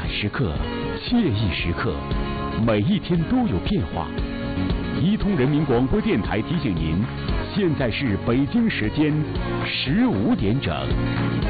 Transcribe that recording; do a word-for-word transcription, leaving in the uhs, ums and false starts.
时刻、惬意时刻，每一天都有变化。一通人民广播电台提醒您，现在是北京时间十五点整。